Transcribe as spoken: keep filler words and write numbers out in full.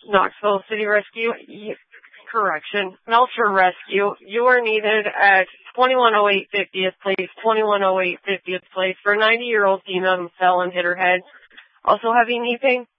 Knoxville City Rescue. Y- correction. Melcher Rescue. You are needed at twenty-one oh eight fiftieth Place, twenty-one oh eight fiftieth Place for a ninety-year-old female who fell and hit her head. Also having knee pain.